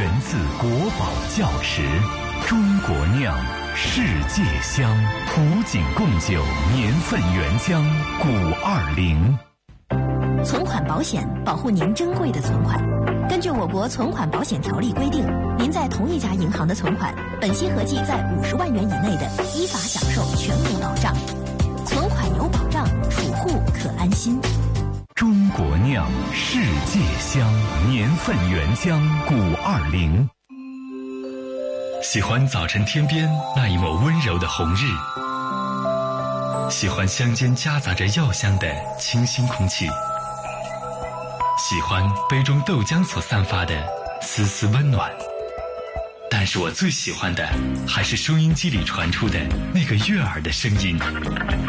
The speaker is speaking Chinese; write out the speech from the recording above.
源自国宝窖池，中国酿，世界香，古井贡酒，年份原浆520。 存款保险保护您珍贵的存款。根据我国存款保险条例规定，您在同一家银行的存款，本息合计在50万元以内的，依法享受全额保障。存款有保障，储户可安心。 中国酿，世界香，年份原浆520。喜欢早晨天边那一抹温柔的红日，喜欢乡间夹杂着药香的清新空气，喜欢杯中豆浆所散发的丝丝温暖。但是我最喜欢的还是收音机里传出的那个悦耳的声音。